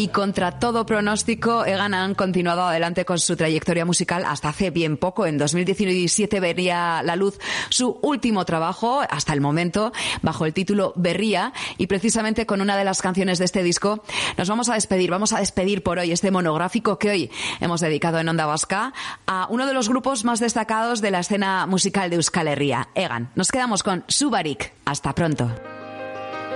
Y contra todo pronóstico, Egan han continuado adelante con su trayectoria musical hasta hace bien poco. En 2017 vería la luz su último trabajo, hasta el momento, bajo el título Berría, y precisamente con una de las canciones de este disco nos vamos a despedir por hoy este monográfico que hoy hemos dedicado en Onda Vasca a uno de los grupos más destacados de la escena musical de Euskal Herria, Egan. Nos quedamos con Su Barik. Hasta pronto.